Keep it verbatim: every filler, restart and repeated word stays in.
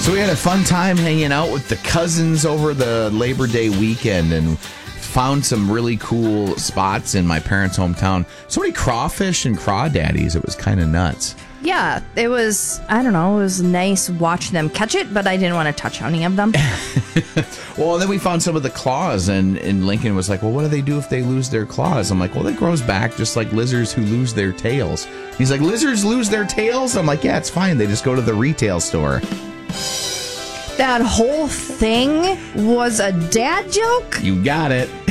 So we had a fun time hanging out with the cousins over the Labor Day weekend and found some really cool spots in my parents' hometown. So many crawfish and crawdaddies. It was kind of nuts. Yeah, it was, I don't know, it was nice watching them catch it, but I didn't want to touch any of them. Well, then we found some of the claws, and, and Lincoln was like, well, what do they do if they lose their claws? I'm like, well, it grows back just like lizards who lose their tails. He's like, lizards lose their tails? I'm like, yeah, it's fine. They just go to the retail store. That whole thing was a dad joke? You got it.